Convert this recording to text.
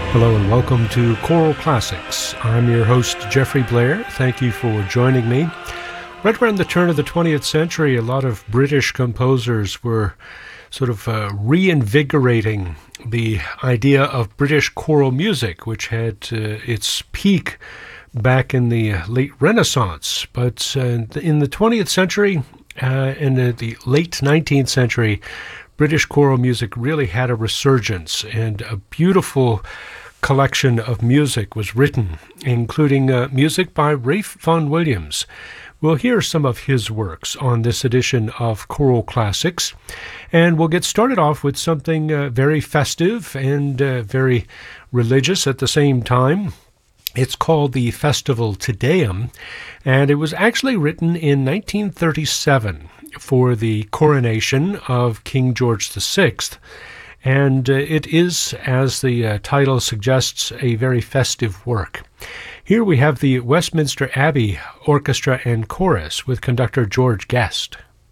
Hello and welcome to Choral Classics. I'm your host, Jeffrey Blair. Thank you for joining me. Right around the turn of the 20th century, a lot of British composers were sort of reinvigorating the idea of British choral music, which had its peak back in the late Renaissance. But in the 20th century, in the late 19th century, British choral music really had a resurgence, and a beautiful collection of music was written, including music by Ralph Vaughan Williams. We'll hear some of his works on this edition of Choral Classics, and we'll get started off with something very festive and very religious at the same time. It's called the Festival Te Deum, and it was actually written in 1937 for the coronation of King George VI. And it is, as the title suggests, a very festive work. Here we have the Westminster Abbey Orchestra and Chorus with conductor George Guest.